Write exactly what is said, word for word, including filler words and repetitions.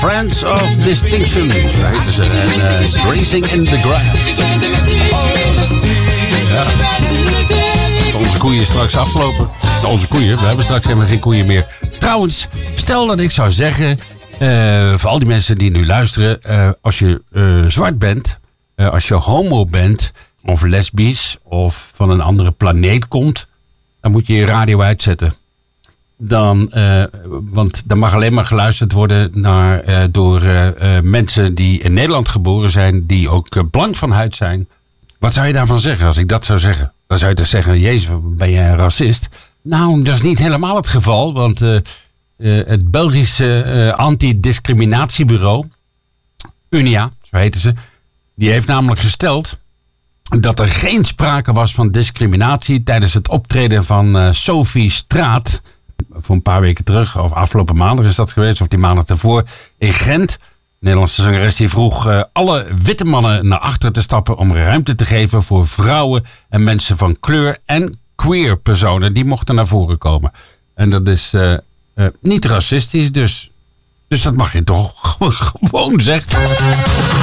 Friends of Distinction. Zo heten ze. En uh, Grazing in the Ground. Ja. Onze koeien is straks afgelopen. Nou, onze koeien, we hebben straks helemaal geen koeien meer. Trouwens, stel dat ik zou zeggen... Uh, voor al die mensen die nu luisteren... Uh, als je uh, zwart bent... Uh, als je homo bent... of lesbisch... of van een andere planeet komt... dan moet je je radio uitzetten. Dan, uh, want dan mag alleen maar geluisterd worden... Naar, uh, door uh, uh, mensen die in Nederland geboren zijn... die ook uh, blank van huid zijn. Wat zou je daarvan zeggen als ik dat zou zeggen? Dan zou je dus zeggen... Jezus, ben je een racist? Nou, dat is niet helemaal het geval... want uh, uh, het Belgische uh, antidiscriminatiebureau... Unia, zo heten ze... die heeft namelijk gesteld... dat er geen sprake was van discriminatie... tijdens het optreden van uh, Sophie Straat... voor een paar weken terug, of afgelopen maandag is dat geweest... of die maandag daarvoor, in Gent... De Nederlandse zangeres die vroeg uh, alle witte mannen naar achter te stappen... om ruimte te geven voor vrouwen en mensen van kleur... en queer personen, die mochten naar voren komen. En dat is uh, uh, niet racistisch, dus, dus dat mag je toch gewoon zeggen.